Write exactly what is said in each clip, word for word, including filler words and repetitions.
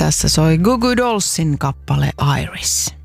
tässä soi Goo Goo Dollsin kappale Iris.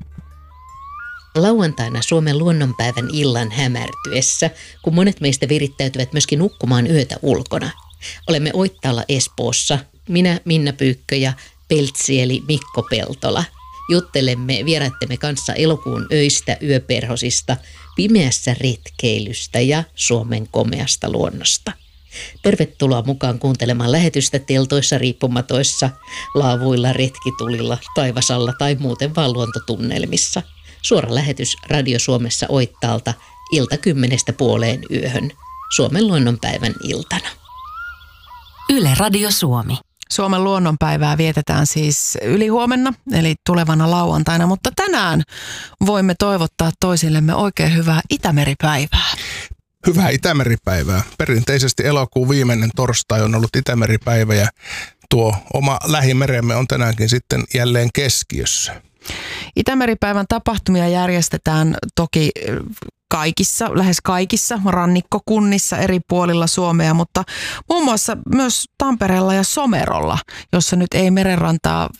Lauantaina Suomen luonnonpäivän illan hämärtyessä, kun monet meistä virittäytyvät myöskin nukkumaan yötä ulkona. Olemme Oittaalla Espoossa, minä Minna Pyykkö ja Peltsi eli Mikko Peltola. Juttelemme vieraittemme kanssa elokuun öistä, yöperhosista, pimeässä retkeilystä ja Suomen komeasta luonnosta. Tervetuloa mukaan kuuntelemaan lähetystä teltoissa, riippumatoissa, laavuilla, retkitulilla, taivasalla tai muuten vaan luontotunnelmissa. Suora lähetys Radio Suomessa Oittaalta ilta kymmenestä puoleen yöhön Suomen luonnonpäivän iltana. Yle Radio Suomi. Suomen luonnonpäivää vietetään siis ylihuomenna, eli tulevana lauantaina, mutta tänään voimme toivottaa toisillemme oikein hyvää Itämeripäivää. Hyvää Itämeripäivää. Perinteisesti elokuun viimeinen torstai on ollut Itämeripäivä ja tuo oma lähimeremme on tänäänkin sitten jälleen keskiössä. Itämeripäivän tapahtumia järjestetään toki kaikissa, lähes kaikissa rannikkokunnissa eri puolilla Suomea, mutta muun muassa myös Tampereella ja Somerolla, jossa nyt ei merenrantaa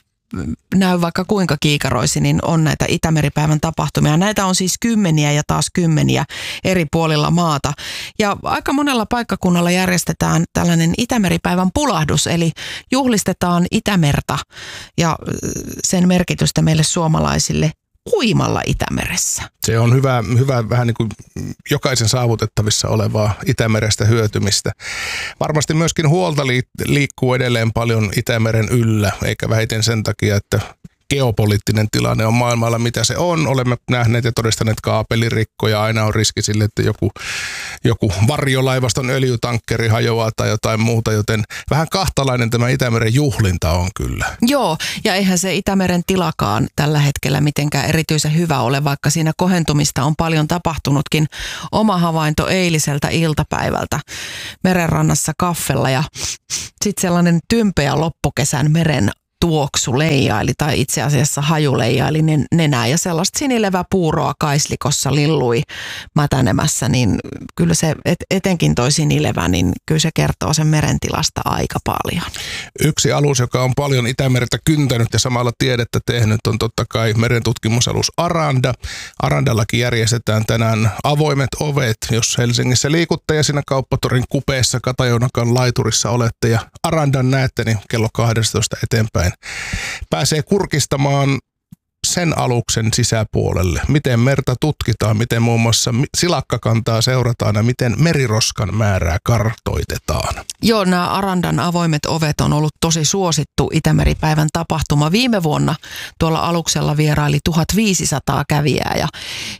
näy vaikka kuinka kiikaroisi, niin on näitä Itämeripäivän tapahtumia. Näitä on siis kymmeniä ja taas kymmeniä eri puolilla maata. Ja aika monella paikkakunnalla järjestetään tällainen Itämeripäivän pulahdus, eli juhlistetaan Itämerta ja sen merkitystä meille suomalaisille uimalla Itämeressä. Se on hyvä, hyvä vähän niin kuin jokaisen saavutettavissa olevaa Itämerestä hyötymistä. Varmasti myöskin huolta liikkuu edelleen paljon Itämeren yllä, eikä vähiten sen takia, että geopoliittinen tilanne on maailmalla mitä se on. Olemme nähneet ja todistaneet kaapelirikkoja. Aina on riski sille, että joku, joku varjolaivaston öljytankkeri hajoaa tai jotain muuta, joten vähän kahtalainen tämä Itämeren juhlinta on kyllä. Joo, ja eihän se Itämeren tilakaan tällä hetkellä mitenkään erityisen hyvä ole, vaikka siinä kohentumista on paljon tapahtunutkin. Oma havainto eiliseltä iltapäivältä merenrannassa kaffella ja sitten sellainen tympeä loppukesän meren tuoksu leijaili tai itse asiassa haju leijaili nenää ja sellaista sinileväpuuroa kaislikossa lillui mätänemässä, niin kyllä se et, etenkin toi sinilevä, niin kyllä se kertoo sen merentilasta aika paljon. Yksi alus, joka on paljon Itämerta kyntänyt ja samalla tiedettä tehnyt, on totta kai merentutkimusalus Aranda. Arandallakin järjestetään tänään avoimet ovet, jos Helsingissä liikutte ja siinä Kauppatorin kupeessa Katajounakan laiturissa olette ja Arandan näette, niin kello kaksitoista eteenpäin pääsee kurkistamaan sen aluksen sisäpuolelle. Miten merta tutkitaan, miten muun muassa silakkakantaa seurataan ja miten meriroskan määrää kartoitetaan. Joo, nämä Arandan avoimet ovet on ollut tosi suosittu Itämeripäivän tapahtuma. Viime vuonna tuolla aluksella vieraili tuhatviisisataa kävijää ja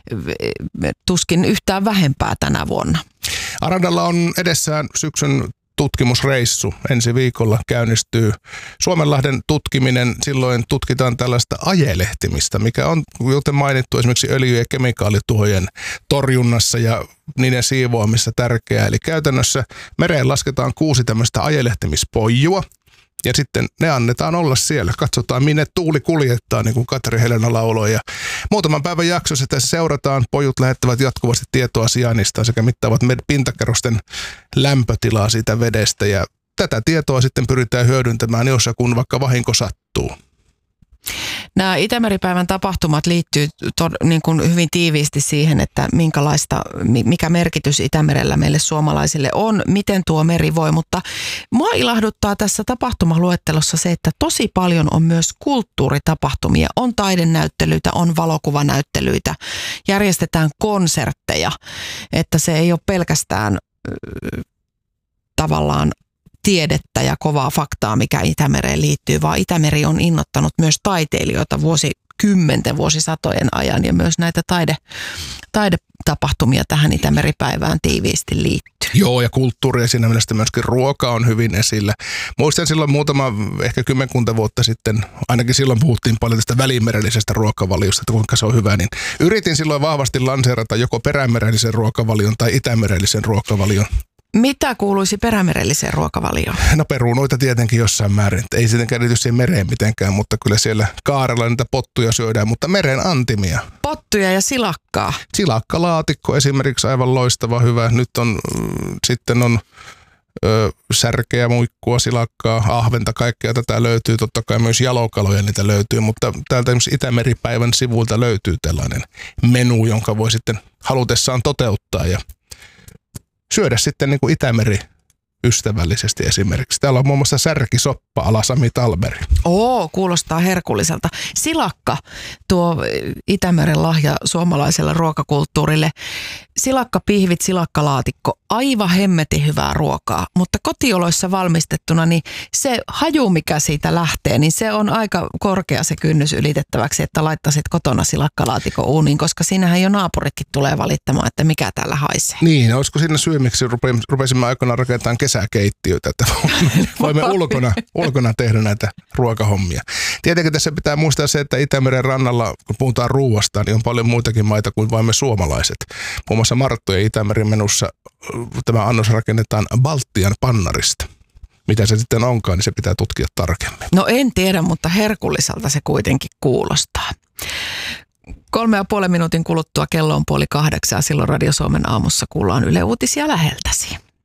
tuskin yhtään vähempää tänä vuonna. Arandalla on edessään syksyn tutkimusreissu. Ensi viikolla käynnistyy Suomenlahden tutkiminen. Silloin tutkitaan tällaista ajelehtimistä, mikä on, kuten mainittu, esimerkiksi öljy- ja kemikaalituhojen torjunnassa ja niiden siivoamissa tärkeää. Eli käytännössä mereen lasketaan kuusi tämmöistä ajelehtimispoijua. Ja sitten ne annetaan olla siellä. Katsotaan, minne tuuli kuljettaa, niin kuin Katri Helena lauloi. Ja muutaman päivän jaksossa tässä seurataan. Pojut lähettävät jatkuvasti tietoa sijainnista sekä mittaavat pintakerrosten lämpötilaa siitä vedestä. Ja tätä tietoa sitten pyritään hyödyntämään, jos ja kun vaikka vahinko sattuu. Nämä Itämeripäivän tapahtumat liittyy to, niin kuin hyvin tiiviisti siihen, että minkälaista, mikä merkitys Itämerellä meille suomalaisille on, miten tuo meri voi, mutta mua ilahduttaa tässä tapahtumaluettelossa se, että tosi paljon on myös kulttuuritapahtumia, on taidenäyttelyitä, on valokuvanäyttelyitä, järjestetään konsertteja, että se ei ole pelkästään äh, tavallaan tiedettä ja kovaa faktaa, mikä Itämereen liittyy, vaan Itämeri on innoittanut myös taiteilijoita vuosikymmenten, vuosisatojen ajan ja myös näitä taide, taidetapahtumia tähän Itämeripäivään tiiviisti liittyy. Joo, ja kulttuuri ja siinä mielessä myöskin ruoka on hyvin esillä. Muistan silloin muutama, ehkä kymmenkunta vuotta sitten, ainakin silloin puhuttiin paljon tästä välimerellisestä ruokavaliosta, että kuinka se on hyvä, niin yritin silloin vahvasti lanseerata joko perämerellisen ruokavalion tai itämerellisen ruokavalion. Mitä kuuluisi perämerelliseen ruokavalioon? No perunoita tietenkin jossain määrin. Ei tietenkään liity siihen mereen mitenkään, mutta kyllä siellä kaarella niitä pottuja syödään, mutta meren antimia. Pottuja ja silakkaa. Silakkalaatikko esimerkiksi aivan loistava, hyvä. Nyt on sitten on Ö, särkeä, muikkua, silakkaa, ahventa, kaikkea tätä löytyy. Totta kai myös jalokaloja niitä löytyy, mutta täältä esimerkiksi Itämeripäivän sivuilta löytyy tällainen menu, jonka voi sitten halutessaan toteuttaa ja syödä sitten niin kuin Itämeri ystävällisesti esimerkiksi. Täällä on muun muassa särkisoppa ala Sami Talberi. Oo, kuulostaa herkulliselta. Silakka, tuo Itämeren lahja suomalaiselle ruokakulttuurille. Silakkapihvit, silakkalaatikko, aivan hemmetin hyvää ruokaa, mutta kotioloissa valmistettuna, niin se haju, mikä siitä lähtee, niin se on aika korkea se kynnys ylitettäväksi, että laittaisit kotona silakkalaatikon uuniin, koska siinähän jo naapuritkin tulee valittamaan, että mikä täällä haisee. Niin, olisiko siinä syy, miksi rupesimme aikoinaan rakentamaan kesäkeittiöitä, että voimme ulkona, ulkona tehdä näitä ruokahommia. Tietenkin tässä pitää muistaa se, että Itämeren rannalla, kun puhutaan ruuasta, niin on paljon muitakin maita kuin vain me suomalaiset. Muun muassa Martto ja Itämeren menussa tämä annos rakennetaan Baltian pannarista. Mitä se sitten onkaan, niin se pitää tutkia tarkemmin. No en tiedä, mutta herkulliselta se kuitenkin kuulostaa. Kolme ja puolen minuutin kuluttua kello on puoli kahdeksan. Silloin Radio Suomen aamussa kuullaan Yle Uutisia läheltäsi.